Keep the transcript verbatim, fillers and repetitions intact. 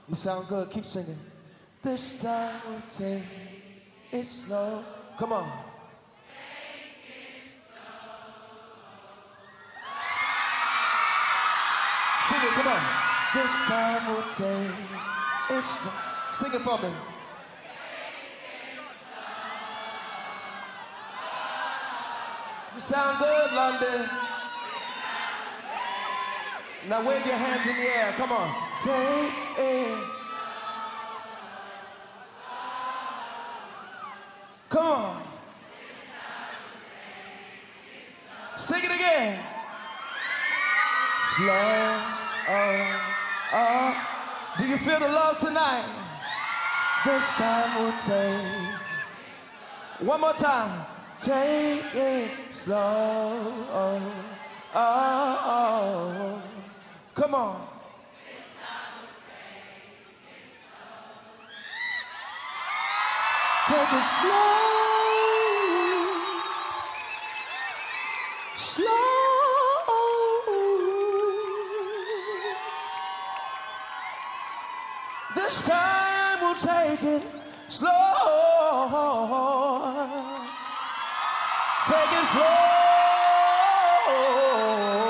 You sound good. Keep singing. This time we'll take it slow. Come on. Sing it, come on. This time we'll take it slow. Sing it for me. You sound good, London. Now wave your hands in the air. Come on. Take it. Come on. Sing it again. Slow. Oh, oh. Do you feel the love tonight? This time we'll take. One more time. Take it slow. Oh, oh, oh. Come on. Take it slow. Slow. This time we'll take it slow. Take it slow.